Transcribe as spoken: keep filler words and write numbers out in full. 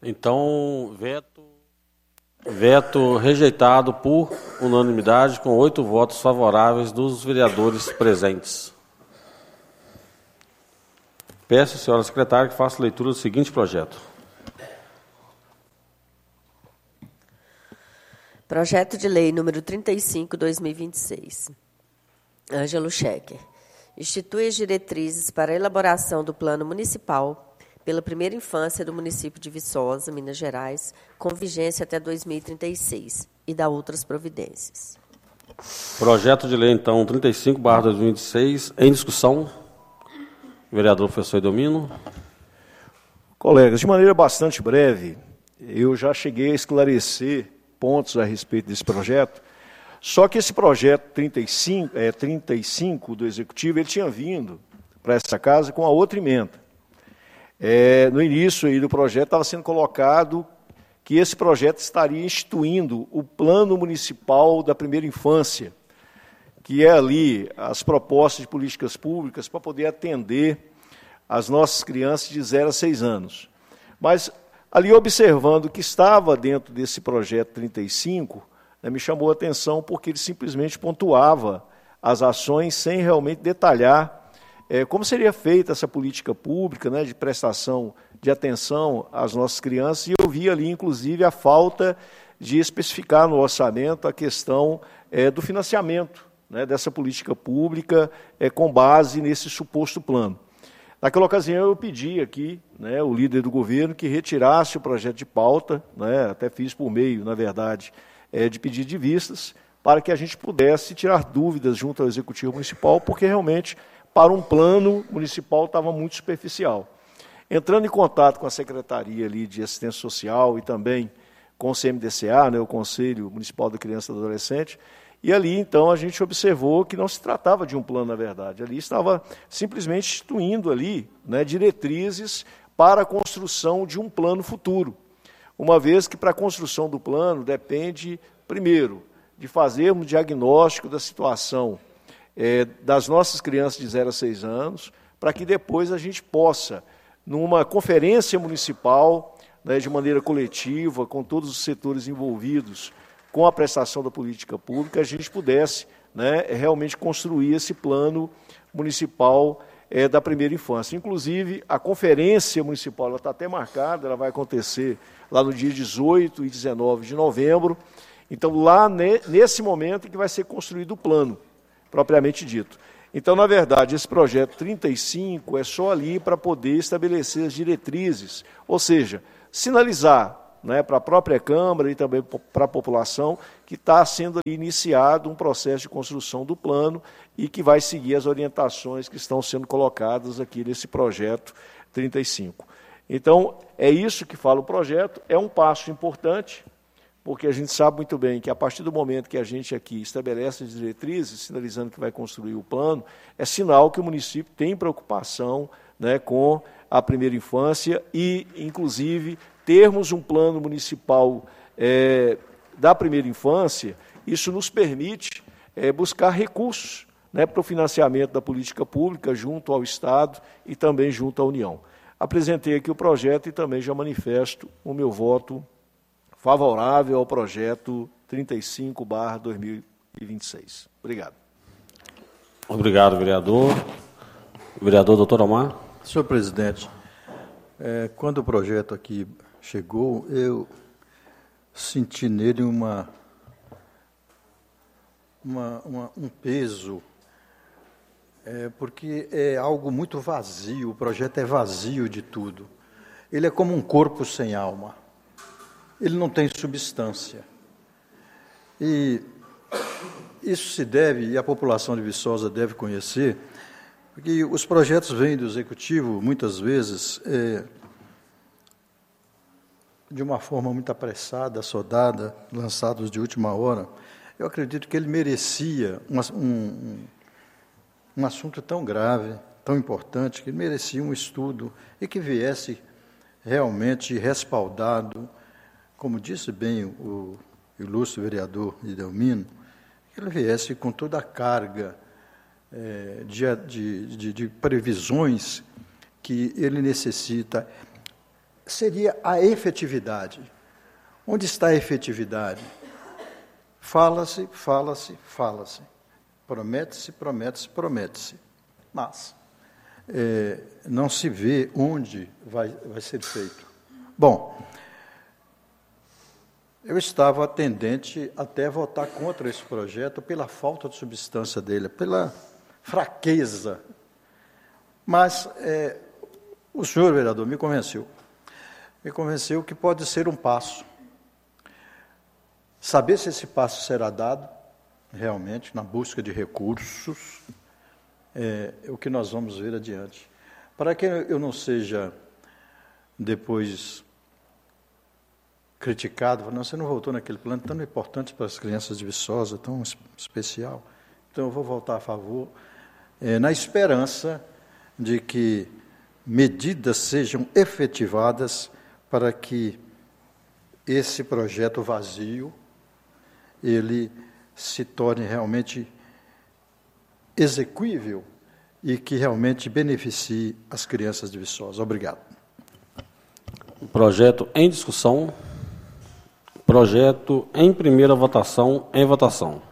Então, veto, veto rejeitado por unanimidade, com oito votos favoráveis dos vereadores presentes. Peço, senhora secretária, que faça leitura do seguinte projeto. Projeto de lei número trinta e cinco, dois mil e vinte e seis. Ângelo Schecker. Institui as diretrizes para a elaboração do Plano Municipal pela primeira infância do município de Viçosa, Minas Gerais, com vigência até dois mil e trinta e seis, e dá outras providências. Projeto de lei, então, trinta e cinco barra dois mil e vinte e seis, em discussão. Vereador professor Edelmino. Colegas, de maneira bastante breve, eu já cheguei a esclarecer pontos a respeito desse projeto, só que esse projeto trinta e cinco, é, trinta e cinco do Executivo, ele tinha vindo para essa casa com a outra emenda. É, no início aí do projeto estava sendo colocado que esse projeto estaria instituindo o Plano Municipal da Primeira Infância, que é ali as propostas de políticas públicas para poder atender as nossas crianças de zero a seis anos. Mas, ali observando que estava dentro desse projeto trinta e cinco, né, me chamou a atenção porque ele simplesmente pontuava as ações sem realmente detalhar é, como seria feita essa política pública, né, de prestação de atenção às nossas crianças, e eu vi ali, inclusive, a falta de especificar no orçamento a questão é, do financiamento, né, dessa política pública é, com base nesse suposto plano. Naquela ocasião, eu pedi aqui, né, o líder do governo, que retirasse o projeto de pauta, né, até fiz por meio, na verdade, é, de pedido de vistas, para que a gente pudesse tirar dúvidas junto ao Executivo Municipal, porque realmente, para um plano municipal, estava muito superficial. Entrando em contato com a Secretaria ali de Assistência Social e também com o C M D C A, né, o Conselho Municipal da Criança e do Adolescente, e ali, então, a gente observou que não se tratava de um plano, na verdade. Ali estava simplesmente instituindo ali, né, diretrizes para a construção de um plano futuro. Uma vez que, para a construção do plano, depende, primeiro, de fazermos diagnóstico da situação é, das nossas crianças de zero a seis anos, para que depois a gente possa, numa conferência municipal, né, de maneira coletiva, com todos os setores envolvidos, com a prestação da política pública, a gente pudesse, né, realmente construir esse plano municipal é, da primeira infância. Inclusive, a conferência municipal ela está até marcada, ela vai acontecer lá no dia dezoito e dezenove de novembro. Então, lá ne, nesse momento que vai ser construído o plano, propriamente dito. Então, na verdade, esse projeto trinta e cinco é só ali para poder estabelecer as diretrizes, ou seja, sinalizar, né, para a própria Câmara e também para a população, que está sendo iniciado um processo de construção do plano e que vai seguir as orientações que estão sendo colocadas aqui nesse projeto trinta e cinco. Então, é isso que fala o projeto, é um passo importante, porque a gente sabe muito bem que a partir do momento que a gente aqui estabelece as diretrizes, sinalizando que vai construir o plano, é sinal que o município tem preocupação, né, com a primeira infância e, inclusive, termos um plano municipal é, da primeira infância, isso nos permite é, buscar recursos, né, para o financiamento da política pública junto ao Estado e também junto à União. Apresentei aqui o projeto e também já manifesto o meu voto favorável ao projeto trinta e cinco barra dois mil e vinte e seis. Obrigado. Obrigado, vereador. Vereador doutor Omar. Senhor presidente, é, quando o projeto aqui chegou, eu senti nele uma, uma, uma, um peso, é, porque é algo muito vazio, o projeto é vazio de tudo. Ele é como um corpo sem alma, ele não tem substância. E isso se deve, e a população de Viçosa deve conhecer, porque os projetos vêm do Executivo, muitas vezes, é, de uma forma muito apressada, assodada, lançados de última hora. Eu acredito que ele merecia um, um, um assunto tão grave, tão importante, que ele merecia um estudo e que viesse realmente respaldado, como disse bem o ilustre vereador Edelmino, que ele viesse com toda a carga é, de, de, de, de previsões que ele necessita. seria a efetividade. Onde está a efetividade? Fala-se, fala-se, fala-se. Promete-se, promete-se, promete-se. Mas é, não se vê onde vai, vai ser feito. Bom, eu estava tendente até a votar contra esse projeto pela falta de substância dele, pela fraqueza. Mas é, o senhor vereador me convenceu. Me convenceu que pode ser um passo. Saber se esse passo será dado, realmente, na busca de recursos, é, é o que nós vamos ver adiante. Para que eu não seja depois criticado, não, você não voltou naquele plano tão importante para as crianças de Viçosa, tão especial, então eu vou votar a favor, é, na esperança de que medidas sejam efetivadas para que esse projeto vazio ele se torne realmente execuível e que realmente beneficie as crianças de Viçosa. Obrigado. Projeto em discussão. Projeto em primeira votação, em votação.